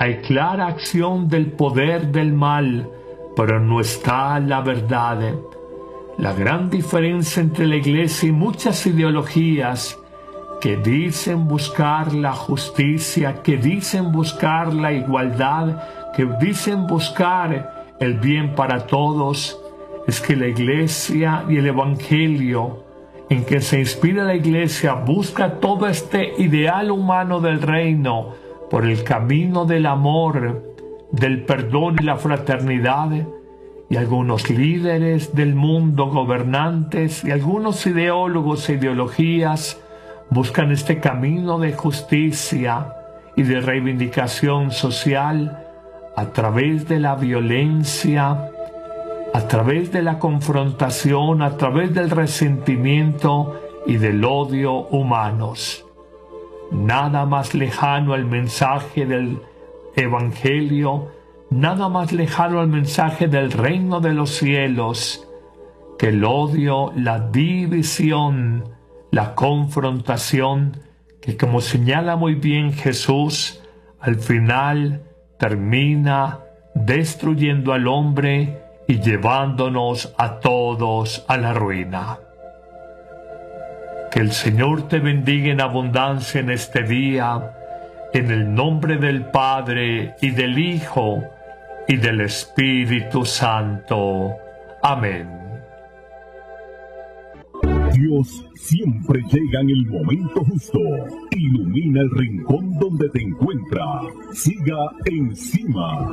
hay clara acción del poder del mal, pero no está la verdad. La gran diferencia entre la Iglesia y muchas ideologías que dicen buscar la justicia, que dicen buscar la igualdad, que dicen buscar el bien para todos, es que la Iglesia y el Evangelio en que se inspira la Iglesia busca todo este ideal humano del reino por el camino del amor, del perdón y la fraternidad. Y algunos líderes del mundo, gobernantes y algunos ideólogos e ideologías buscan este camino de justicia y de reivindicación social a través de la violencia, a través de la confrontación, a través del resentimiento y del odio humanos. Nada más lejano al mensaje del Evangelio, nada más lejano al mensaje del reino de los cielos, que el odio, la división, la confrontación, que como señala muy bien Jesús, al final termina destruyendo al hombre y llevándonos a todos a la ruina. Que el Señor te bendiga en abundancia en este día, en el nombre del Padre y del Hijo y del Espíritu Santo. Amén. Dios siempre llega en el momento justo. Ilumina el rincón donde te encuentras. Siga encima.